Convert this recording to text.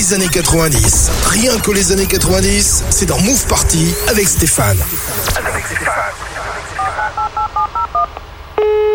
les années 90. Rien que les années 90, c'est dans Move Party avec Stéphane.